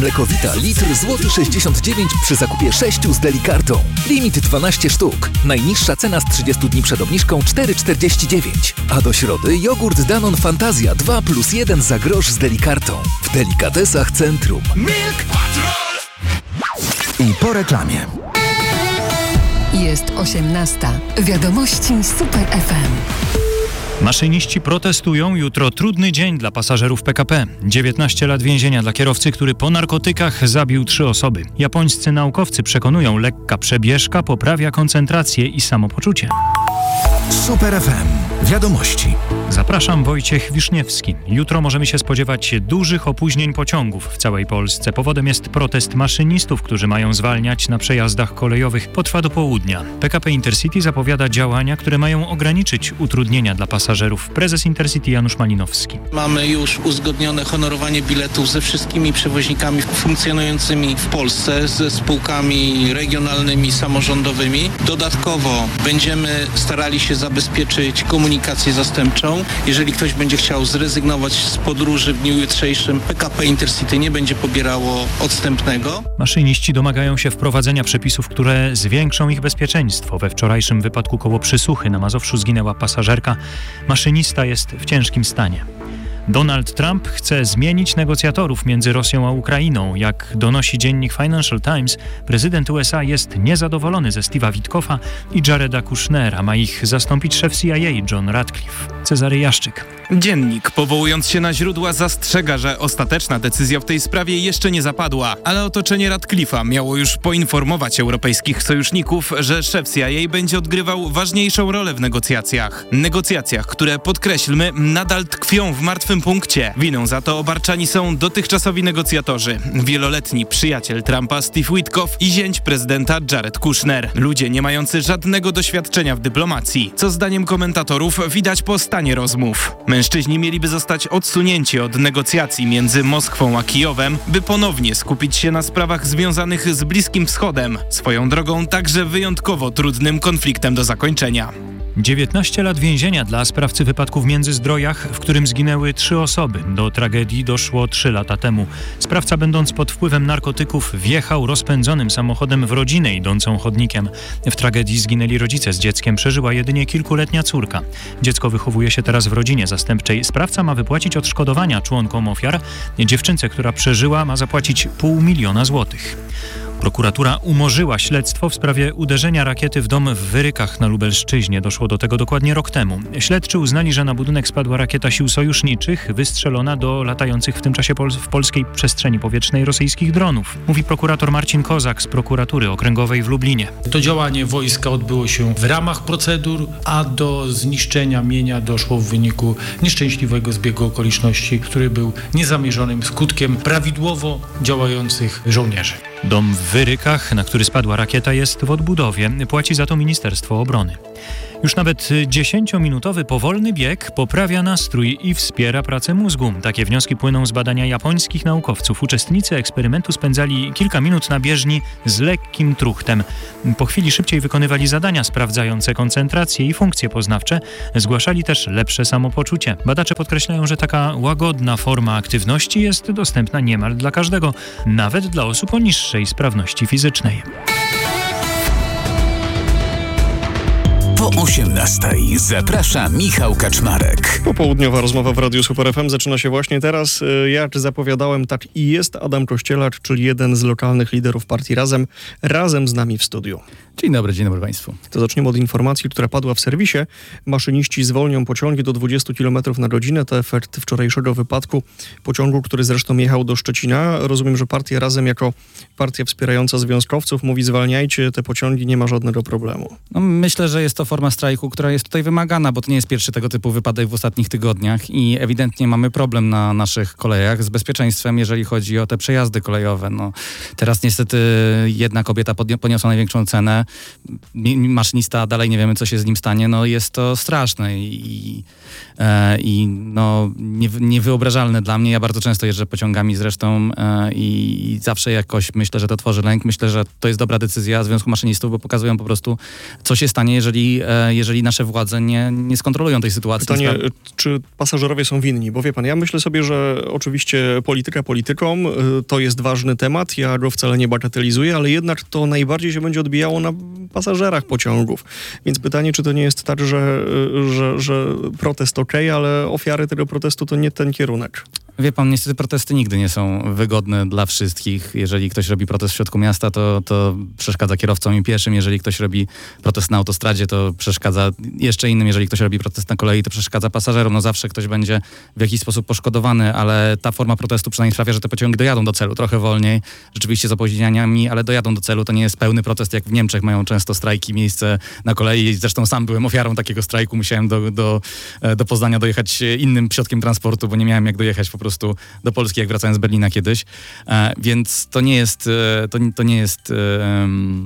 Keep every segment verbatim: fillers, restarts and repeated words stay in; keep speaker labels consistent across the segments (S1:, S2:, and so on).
S1: Mlekowita litr złoty sześćdziesiąt dziewięć przy zakupie sześciu z Delikartą. Limit dwanaście sztuk. Najniższa cena z trzydziestu dni przed obniżką cztery czterdzieści dziewięć. A do środy jogurt Danone Fantazja dwa plus jeden za grosz z Delikartą. W Delikatesach Centrum.
S2: Milk Patrol!
S1: I po reklamie.
S3: Jest osiemnasta. Wiadomości Super F M.
S4: Maszyniści protestują. Jutro trudny dzień dla pasażerów P K P. dziewiętnaście lat więzienia dla kierowcy, który po narkotykach zabił trzy osoby. Japońscy naukowcy przekonują, lekka przebieżka poprawia koncentrację i samopoczucie.
S1: Super F M. Wiadomości.
S4: Zapraszam, Wojciech Wiszniewski. Jutro możemy się spodziewać dużych opóźnień pociągów w całej Polsce. Powodem jest protest maszynistów, którzy mają zwalniać na przejazdach kolejowych. Potrwa do południa. P K P Intercity zapowiada działania, które mają ograniczyć utrudnienia dla pasażerów. Prezes Intercity Janusz Malinowski.
S5: Mamy już uzgodnione honorowanie biletów ze wszystkimi przewoźnikami funkcjonującymi w Polsce, ze spółkami regionalnymi, samorządowymi. Dodatkowo będziemy starali się zabezpieczyć komunikację zastępczą. Jeżeli ktoś będzie chciał zrezygnować z podróży w dniu jutrzejszym, P K P Intercity nie będzie pobierało odstępnego.
S4: Maszyniści domagają się wprowadzenia przepisów, które zwiększą ich bezpieczeństwo. We wczorajszym wypadku koło Przysuchy na Mazowszu zginęła pasażerka. Maszynista jest w ciężkim stanie. Donald Trump chce zmienić negocjatorów między Rosją a Ukrainą. Jak donosi dziennik Financial Times, prezydent U S A jest niezadowolony ze Steve'a Witkoffa i Jareda Kushnera. Ma ich zastąpić szef C I A John Ratcliffe. Cezary Jaszczyk.
S6: Dziennik, powołując się na źródła, zastrzega, że ostateczna decyzja w tej sprawie jeszcze nie zapadła, ale otoczenie Ratcliffe'a miało już poinformować europejskich sojuszników, że szef C I A będzie odgrywał ważniejszą rolę w negocjacjach. Negocjacjach, które, podkreślmy, nadal tkwią w martwym punkcie. Winą za to obarczani są dotychczasowi negocjatorzy. Wieloletni przyjaciel Trumpa Steve Witkoff i zięć prezydenta Jared Kushner. Ludzie nie mający żadnego doświadczenia w dyplomacji, co zdaniem komentatorów widać po stanie rozmów. Mężczyźni mieliby zostać odsunięci od negocjacji między Moskwą a Kijowem, by ponownie skupić się na sprawach związanych z Bliskim Wschodem. Swoją drogą także wyjątkowo trudnym konfliktem do zakończenia.
S4: dziewiętnaście lat więzienia dla sprawcy wypadku w Międzyzdrojach, w którym zginęły trzy osoby. Do tragedii doszło trzy lata temu. Sprawca, będąc pod wpływem narkotyków, wjechał rozpędzonym samochodem w rodzinę idącą chodnikiem. W tragedii zginęli rodzice z dzieckiem, przeżyła jedynie kilkuletnia córka. Dziecko wychowuje się teraz w rodzinie zastępczej. Sprawca ma wypłacić odszkodowania członkom ofiar. Dziewczynce, która przeżyła, ma zapłacić pół miliona złotych. Prokuratura umorzyła śledztwo w sprawie uderzenia rakiety w dom w Wyrykach na Lubelszczyźnie. Doszło do tego dokładnie rok temu. Śledczy uznali, że na budynek spadła rakieta sił sojuszniczych, wystrzelona do latających w tym czasie pol- w polskiej przestrzeni powietrznej rosyjskich dronów. Mówi prokurator Marcin Kozak z prokuratury okręgowej w Lublinie.
S7: To działanie wojska odbyło się w ramach procedur, a do zniszczenia mienia doszło w wyniku nieszczęśliwego zbiegu okoliczności, który był niezamierzonym skutkiem prawidłowo działających żołnierzy.
S4: Dom w Wyrykach, na który spadła rakieta, jest w odbudowie. Płaci za to Ministerstwo Obrony. Już nawet dziesięciominutowy powolny bieg poprawia nastrój i wspiera pracę mózgu. Takie wnioski płyną z badania japońskich naukowców. Uczestnicy eksperymentu spędzali kilka minut na bieżni z lekkim truchtem. Po chwili szybciej wykonywali zadania sprawdzające koncentrację i funkcje poznawcze. Zgłaszali też lepsze samopoczucie. Badacze podkreślają, że taka łagodna forma aktywności jest dostępna niemal dla każdego, nawet dla osób o niższej sprawności fizycznej.
S1: Po osiemnastej zaprasza Michał Kaczmarek.
S8: Popołudniowa rozmowa w Radiu Super F M zaczyna się właśnie teraz. Jak zapowiadałem, tak i jest Adam Kościelacz, czyli jeden z lokalnych liderów partii Razem, razem z nami w studiu.
S9: Dzień dobry, dzień dobry Państwu.
S8: To zaczniemy od informacji, która padła w serwisie. Maszyniści zwolnią pociągi do dwudziestu kilometrów na godzinę. To efekt wczorajszego wypadku pociągu, który zresztą jechał do Szczecina. Rozumiem, że partia Razem jako partia wspierająca związkowców mówi: zwalniajcie te pociągi, nie ma żadnego problemu.
S9: No, myślę, że jest to forma strajku, która jest tutaj wymagana, bo to nie jest pierwszy tego typu wypadek w ostatnich tygodniach i ewidentnie mamy problem na naszych kolejach z bezpieczeństwem, jeżeli chodzi o te przejazdy kolejowe. No, teraz niestety jedna kobieta podni- poniosła największą cenę. godzinę. Maszynista dalej nie wiemy, co się z nim stanie. No jest to straszne i, e, i no, nie, niewyobrażalne dla mnie. Ja bardzo często jeżdżę pociągami zresztą e, i zawsze jakoś myślę, że to tworzy lęk. Myślę, że to jest dobra decyzja Związku Maszynistów, bo pokazują po prostu, co się stanie, jeżeli, e, jeżeli nasze władze nie, nie skontrolują tej sytuacji.
S8: Pytanie, czy pasażerowie są winni? Bo wie pan, ja myślę sobie, że oczywiście polityka polityką, to jest ważny temat, ja go wcale nie bagatelizuję, ale jednak to najbardziej się będzie odbijało na pasażerach pociągów. Więc pytanie, czy to nie jest tak, że, że, że protest okej, okay, ale ofiary tego protestu to nie ten kierunek.
S9: Wie pan, niestety protesty nigdy nie są wygodne dla wszystkich. Jeżeli ktoś robi protest w środku miasta, to, to przeszkadza kierowcom i pieszym. Jeżeli ktoś robi protest na autostradzie, to przeszkadza jeszcze innym. Jeżeli ktoś robi protest na kolei, to przeszkadza pasażerom. No zawsze ktoś będzie w jakiś sposób poszkodowany, ale ta forma protestu przynajmniej sprawia, że te pociągi dojadą do celu trochę wolniej, rzeczywiście z opóźnieniami, ale dojadą do celu. To nie jest pełny protest, jak w Niemczech mają często strajki, miejsce na kolei. Zresztą sam byłem ofiarą takiego strajku. Musiałem do, do, do Poznania dojechać innym środkiem transportu, bo nie miałem jak dojechać po prostu do Polski, jak wracałem z Berlina kiedyś. E, więc to nie jest, to, to nie jest e,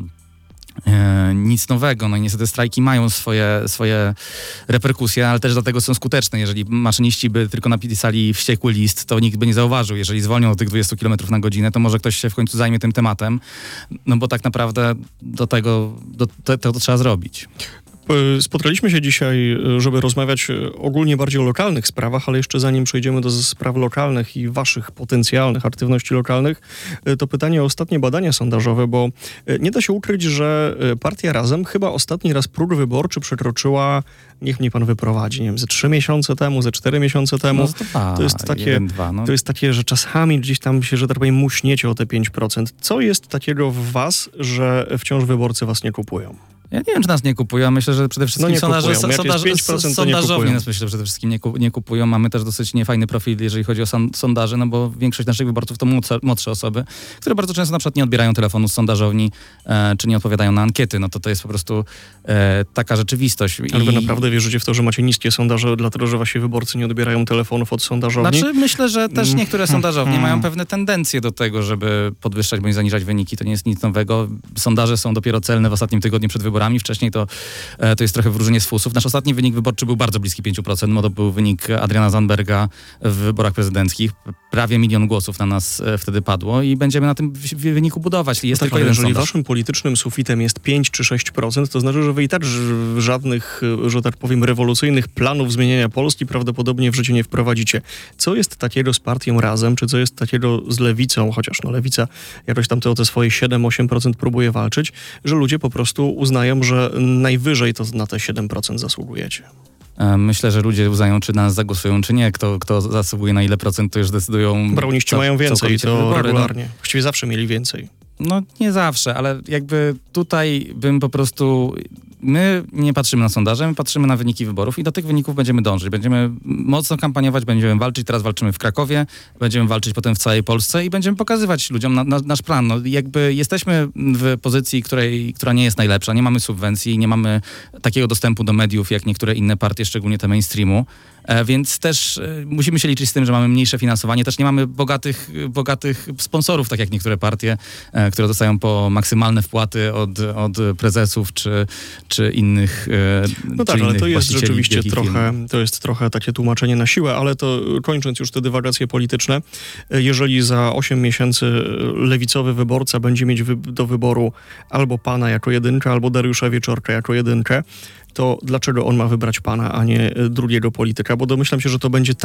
S9: e, nic nowego. No i niestety strajki mają swoje, swoje reperkusje, ale też dlatego są skuteczne. Jeżeli maszyniści by tylko napisali wściekły list, to nikt by nie zauważył. Jeżeli zwolnią do tych dwudziestu kilometrów na godzinę, to może ktoś się w końcu zajmie tym tematem, no bo tak naprawdę do tego do, to, to trzeba zrobić.
S8: Spotkaliśmy się dzisiaj, żeby rozmawiać ogólnie bardziej o lokalnych sprawach, ale jeszcze zanim przejdziemy do spraw lokalnych i waszych potencjalnych aktywności lokalnych, to pytanie o ostatnie badania sondażowe, bo nie da się ukryć, że partia Razem chyba ostatni raz próg wyborczy przekroczyła, niech mnie pan wyprowadzi, nie wiem, ze trzy miesiące temu, ze cztery miesiące temu.
S9: No to, dwa,
S8: to jest takie,
S9: jeden, dwa, no.
S8: To jest takie, że czasami gdzieś tam się, że tak powiem, muśniecie o te pięć procent. Co jest takiego w was, że wciąż wyborcy was nie kupują?
S9: Ja nie wiem, czy nas nie kupują. Myślę, że przede wszystkim
S8: no
S9: sondaże,
S8: kupują.
S9: sondaż,
S8: pięć procent
S9: sondażownie nas myślę, że przede wszystkim nie, nie kupują. Mamy też dosyć niefajny profil, jeżeli chodzi o son, sondaże, no bo większość naszych wyborców to młodsze, młodsze osoby, które bardzo często na przykład nie odbierają telefonu z sondażowni, e, czy nie odpowiadają na ankiety. No to to jest po prostu e, taka rzeczywistość.
S8: Ale wy
S9: I...
S8: naprawdę wierzycie w to, że macie niskie sondaże, dlatego że wasi wyborcy nie odbierają telefonów od sondażowni?
S9: Znaczy myślę, że też niektóre sondażownie mają pewne tendencje do tego, żeby podwyższać bądź zaniżać wyniki. To nie jest nic nowego. Sondaże są dopiero celne w ostatnim tygodniu przed wyborami. Wcześniej to to jest trochę wróżenie z fusów. Nasz ostatni wynik wyborczy był bardzo bliski pięć procent, bo to był wynik Adriana Zandberga w wyborach prezydenckich. Prawie milion głosów na nas wtedy padło i będziemy na tym wyniku budować. Jest
S8: no tak,
S9: tylko jeden
S8: jeżeli
S9: sondaż.
S8: waszym politycznym sufitem jest pięć czy sześć procent, to znaczy, że wy i tak żadnych, że tak powiem, rewolucyjnych planów zmieniania Polski prawdopodobnie w życiu nie wprowadzicie. Co jest takiego z partią Razem, czy co jest takiego z Lewicą, chociaż no Lewica jakoś tam te swoje siedem osiem procent próbuje walczyć, że ludzie po prostu uznają, że najwyżej to na te siedem procent zasługujecie?
S9: Myślę, że ludzie uznają, czy nas zagłosują, czy nie. Kto, kto zasługuje na ile procent, to już decydują.
S8: Browniści mają więcej, to
S9: wybory,
S8: regularnie.
S9: No.
S8: Właściwie zawsze mieli więcej.
S9: No nie zawsze, ale jakby tutaj bym po prostu... My nie patrzymy na sondaże, my patrzymy na wyniki wyborów i do tych wyników będziemy dążyć. Będziemy mocno kampaniować, będziemy walczyć. Teraz walczymy w Krakowie, będziemy walczyć potem w całej Polsce i będziemy pokazywać ludziom na, na, nasz plan. No, jakby jesteśmy w pozycji, której, która nie jest najlepsza. Nie mamy subwencji, nie mamy takiego dostępu do mediów jak niektóre inne partie, szczególnie te mainstreamu. E, więc też e, musimy się liczyć z tym, że mamy mniejsze finansowanie. Też nie mamy bogatych, bogatych sponsorów, tak jak niektóre partie, e, które dostają po maksymalne wpłaty od, od prezesów czy, czy innych e,
S8: No tak, ale to jest rzeczywiście trochę,
S9: firm.
S8: to jest trochę takie tłumaczenie na siłę, ale to kończąc już te dywagacje polityczne, jeżeli za osiem miesięcy lewicowy wyborca będzie mieć wy- do wyboru albo pana jako jedynkę, albo Dariusza Wieczorka jako jedynkę, to dlaczego on ma wybrać pana, a nie drugiego polityka? Bo domyślam się, że to będzie